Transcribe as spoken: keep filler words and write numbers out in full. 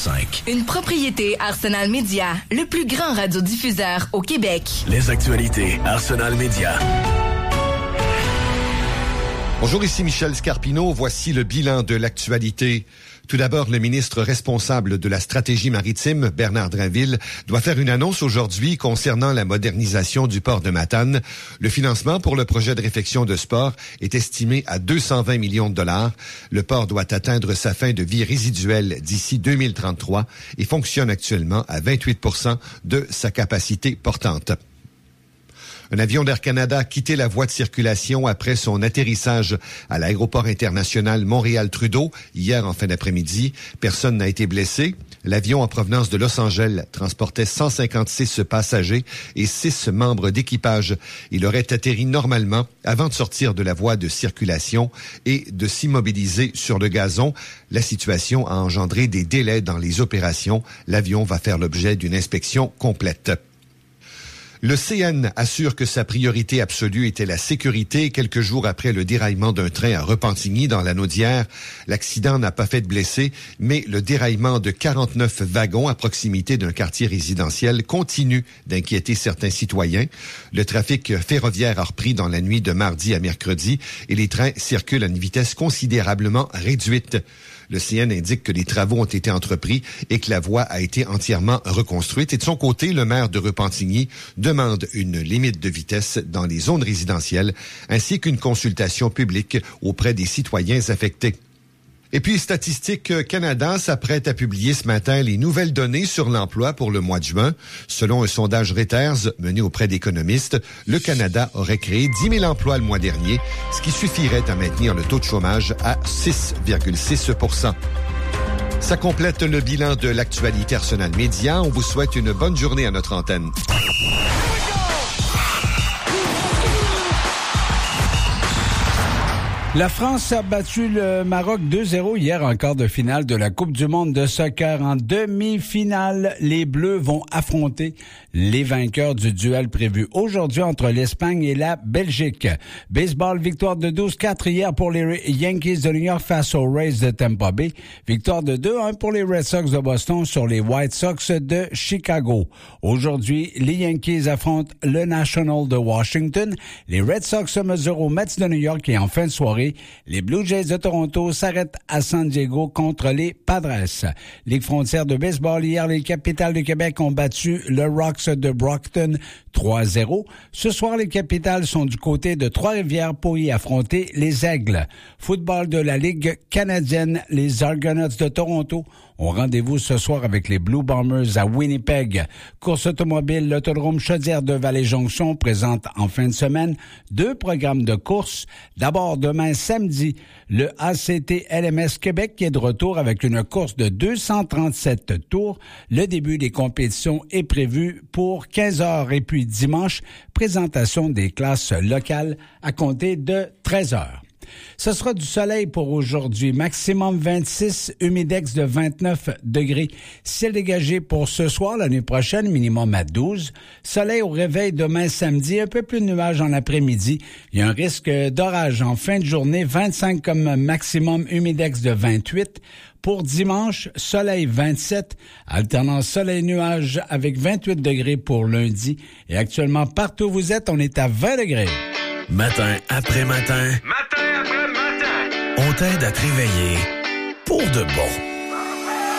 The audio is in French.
cinq. Une propriété Arsenal Média, le plus grand radiodiffuseur au Québec. Les actualités Arsenal Média. Bonjour, ici Michel Scarpino. Voici le bilan de l'actualité. Tout d'abord, le ministre responsable de la stratégie maritime, Bernard Drinville, doit faire une annonce aujourd'hui concernant la modernisation du port de Matane. Le financement pour le projet de réfection de ce port est estimé à deux cent vingt millions de dollars. Le port doit atteindre sa fin de vie résiduelle d'ici deux mille trente-trois et fonctionne actuellement à vingt-huit pour cent de sa capacité portante. Un avion d'Air Canada a quitté la voie de circulation après son atterrissage à l'aéroport international Montréal-Trudeau hier en fin d'après-midi. Personne n'a été blessé. L'avion en provenance de Los Angeles transportait cent cinquante-six passagers et six membres d'équipage. Il aurait atterri normalement avant de sortir de la voie de circulation et de s'immobiliser sur le gazon. La situation a engendré des délais dans les opérations. L'avion va faire l'objet d'une inspection complète. Le C N assure que sa priorité absolue était la sécurité. Quelques jours après le déraillement d'un train à Repentigny dans la Naudière, l'accident n'a pas fait de blessés, mais le déraillement de quarante-neuf wagons à proximité d'un quartier résidentiel continue d'inquiéter certains citoyens. Le trafic ferroviaire a repris dans la nuit de mardi à mercredi et les trains circulent à une vitesse considérablement réduite. Le C N indique que les travaux ont été entrepris et que la voie a été entièrement reconstruite. Et de son côté, le maire de Repentigny demande une limite de vitesse dans les zones résidentielles ainsi qu'une consultation publique auprès des citoyens affectés. Et puis, Statistique Canada s'apprête à publier ce matin les nouvelles données sur l'emploi pour le mois de juin. Selon un sondage Reuters mené auprès d'économistes, le Canada aurait créé dix mille emplois le mois dernier, ce qui suffirait à maintenir le taux de chômage à six virgule six pour cent. Ça complète le bilan de l'actualité Arsenal Média. On vous souhaite une bonne journée à notre antenne. La France a battu le Maroc deux zéro hier en quart de finale de la Coupe du monde de soccer. En demi-finale, les Bleus vont affronter les vainqueurs du duel prévu aujourd'hui entre l'Espagne et la Belgique. Baseball, victoire de douze quatre hier pour les Yankees de New York face aux Rays de Tampa Bay. Victoire de deux un pour les Red Sox de Boston sur les White Sox de Chicago. Aujourd'hui, les Yankees affrontent le National de Washington. Les Red Sox se mesurent aux Mets de New York et en fin de soirée, les Blue Jays de Toronto s'arrêtent à San Diego contre les Padres. Ligue frontière de baseball, hier, les Capitals de Québec ont battu le Rocks de Brockton trois zéro. Ce soir, les Capitals sont du côté de Trois-Rivières pour y affronter les Aigles. Football de la Ligue canadienne, les Argonauts de Toronto ont rendez-vous ce soir avec les Blue Bombers à Winnipeg. Course automobile, l'autodrome Chaudière de Vallée-Jonction présente en fin de semaine deux programmes de course. D'abord, demain samedi, le A C T L M S Québec qui est de retour avec une course de deux cent trente-sept tours. Le début des compétitions est prévu pour quinze heures. Et puis dimanche, présentation des classes locales à compter de treize heures. Ce sera du soleil pour aujourd'hui. Maximum vingt-six, humidex de vingt-neuf degrés. Ciel dégagé pour ce soir, la nuit prochaine, minimum à douze. Soleil au réveil demain samedi, un peu plus de nuages en après-midi. Il y a un risque d'orage en fin de journée, vingt-cinq comme maximum, humidex de vingt-huit. Pour dimanche, soleil vingt-sept, alternance soleil-nuage avec vingt-huit degrés pour lundi. Et actuellement, partout où vous êtes, on est à vingt degrés. Matin après matin. Matin après matin. On t'aide à te réveiller pour de bon.